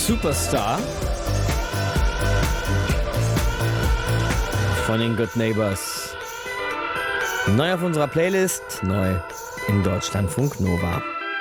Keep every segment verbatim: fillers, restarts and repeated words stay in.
Superstar von den Good Neighbors. Neu auf unserer Playlist, neu in Deutschlandfunk Nova.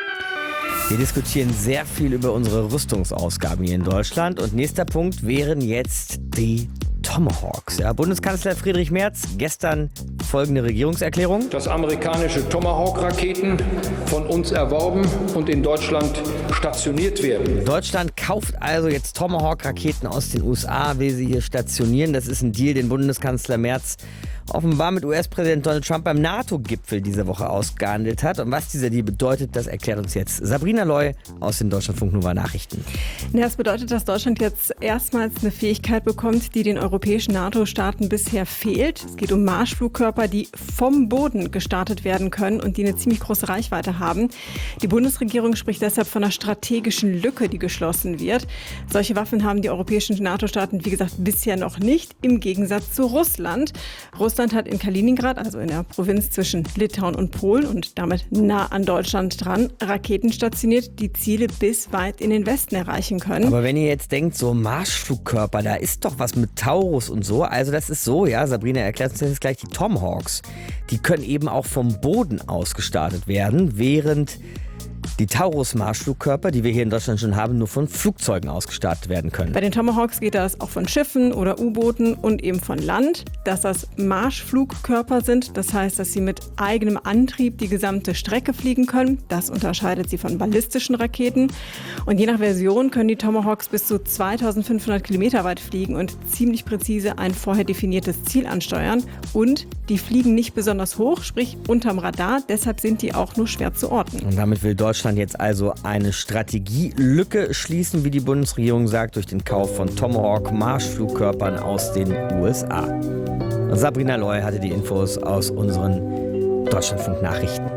Wir diskutieren sehr viel über unsere Rüstungsausgaben hier in Deutschland und nächster Punkt wären jetzt die Tomahawks. Ja, Bundeskanzler Friedrich Merz, gestern folgende Regierungserklärung. Dass amerikanische Tomahawk-Raketen von uns erworben und in Deutschland stationiert werden. Deutschland kauft also jetzt Tomahawk-Raketen aus den U S A, will sie hier stationieren. Das ist ein Deal, den Bundeskanzler Merz offenbar mit U S-Präsident Donald Trump beim NATO-Gipfel diese Woche ausgehandelt hat. Und was dieser Deal bedeutet, das erklärt uns jetzt Sabrina Loy aus den Deutschlandfunk Nova Nachrichten. Ja, das bedeutet, dass Deutschland jetzt erstmals eine Fähigkeit bekommt, die den europäischen NATO-Staaten bisher fehlt. Es geht um Marschflugkörper, die vom Boden gestartet werden können und die eine ziemlich große Reichweite haben. Die Bundesregierung spricht deshalb von einer strategischen Lücke, die geschlossen wird. Solche Waffen haben die europäischen NATO-Staaten, wie gesagt, bisher noch nicht, im Gegensatz zu Russland. Russland hat in Kaliningrad, also in der Provinz zwischen Litauen und Polen und damit nah an Deutschland dran, Raketen stationiert, die Ziele bis weit in den Westen erreichen können. Aber wenn ihr jetzt denkt, so Marschflugkörper, da ist doch was mit Taurus und so. Also das ist so, ja, Sabrina erklärt uns jetzt gleich, die Tomahawks, die können eben auch vom Boden aus gestartet werden, während die Taurus-Marschflugkörper, die wir hier in Deutschland schon haben, nur von Flugzeugen ausgestartet werden können. Bei den Tomahawks geht das auch von Schiffen oder U-Booten und eben von Land. Dass das Marschflugkörper sind, das heißt, dass sie mit eigenem Antrieb die gesamte Strecke fliegen können. Das unterscheidet sie von ballistischen Raketen. Und je nach Version können die Tomahawks bis zu zweitausendfünfhundert Kilometer weit fliegen und ziemlich präzise ein vorher definiertes Ziel ansteuern. Und die fliegen nicht besonders hoch, sprich unterm Radar. Deshalb sind die auch nur schwer zu orten. Und damit will Deutschland jetzt also eine Strategielücke schließen, wie die Bundesregierung sagt, durch den Kauf von Tomahawk-Marschflugkörpern aus den U S A. Und Sabrina Loy hatte die Infos aus unseren Deutschlandfunk-Nachrichten.